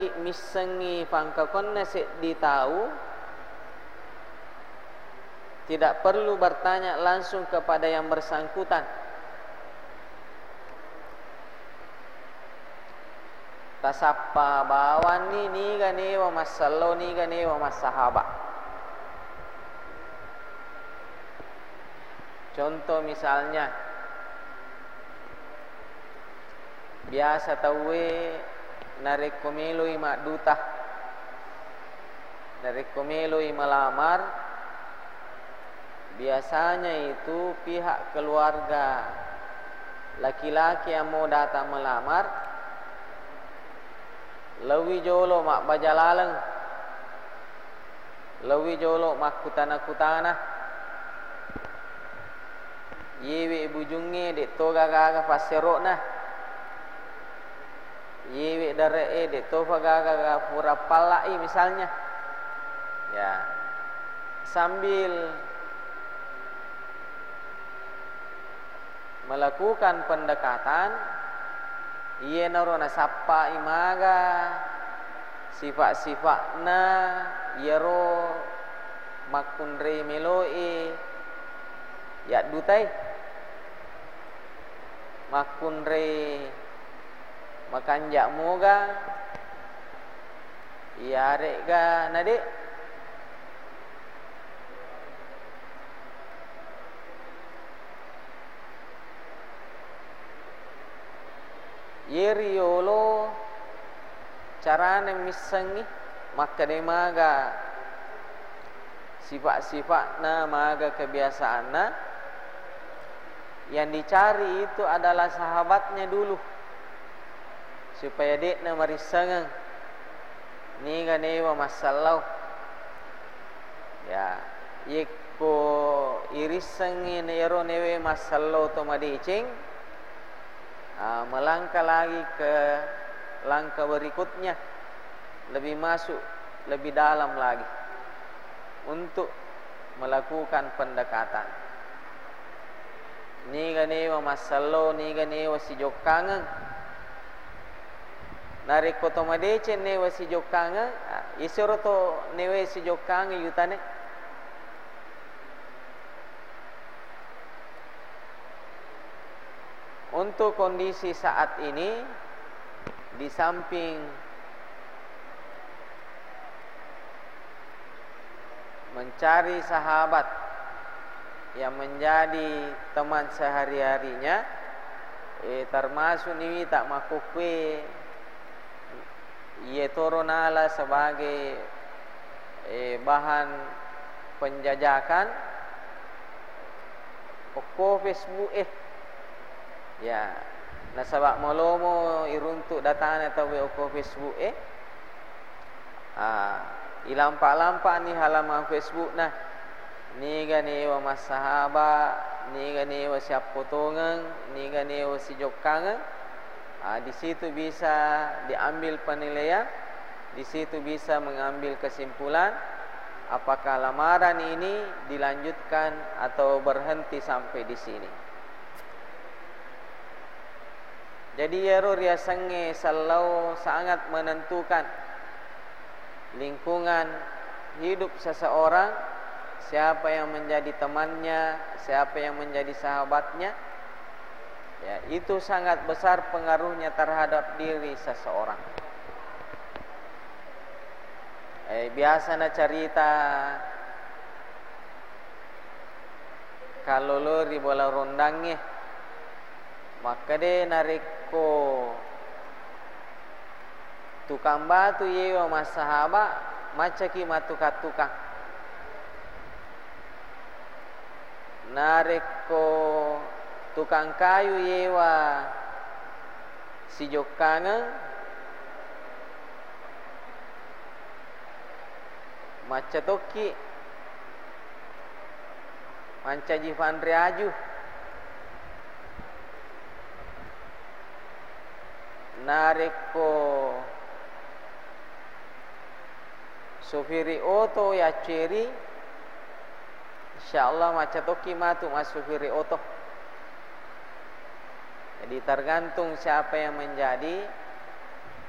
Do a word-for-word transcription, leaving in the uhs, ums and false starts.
misengi pangkakonna seddi tahu, tidak perlu bertanya langsung kepada yang bersangkutan. Tasappa bawan ni ni gane wa masallo ni gane wa masahaba. Contoh misalnya, biasa tawe narek komeloi mak duta, narek komeloi melamar, biasanya itu pihak keluarga laki-laki yang mau datang melamar lewi jolo mak bajalaleng, lewi jolo mak kutana-kutana, yewe bujunge dek toga gaga paserok nah, yewe dare dek toga gaga gaga pura palai misalnya, ya sambil melakukan pendekatan, ia narona sappa imaga sifat-sifatna yero makunre meloi ya dutai makunre makanjak moga ya rega nade yeriolo carane misengi maka de maga sifat-sifatna maga kebiasaanna, yang dicari itu adalah sahabatnya dulu supaya dekna marisengang ni ganewa masallau ya yekko irisengi nero newe masallau to madicing. Uh, melangkah lagi ke langkah berikutnya, lebih masuk, lebih dalam lagi untuk melakukan pendekatan. Ni ganewa masallo, ni ganewa si jokangan, narik koto madece newa si jokangan, isoro to newe si jokangan yutane. Untuk kondisi saat ini, di samping mencari sahabat yang menjadi teman sehari-harinya, eh, termasuk ini tak makukwe ye toronala sebagai eh, bahan penjajakan, oko Facebook eh ya, nasabak molomo iruntuk datang atau oko Facebook eh, ah, ilampak-lampak ni halaman Facebook nah, ni gani wa masahaba, ni gani wa siap potongan, ni gani wa si jokangan, ah, di situ bisa diambil penilaian, di situ bisa mengambil kesimpulan apakah lamaran ini dilanjutkan atau berhenti sampai di sini. Jadi yero riasange sallau sangat menentukan lingkungan hidup seseorang, siapa yang menjadi temannya, siapa yang menjadi sahabatnya. Ya, itu sangat besar pengaruhnya terhadap diri seseorang. Eh, biasanya cerita kalau lori bola rondangnya, maka de nariko tukang batu yewa mas sahabat macaki matuka tukang nariko tukang kayu yewa si jokangan maca toki manca jifandre aju nareko sofiri oto ya ceri insyaallah maca toki matu mas sofiri oto. Jadi tergantung siapa yang menjadi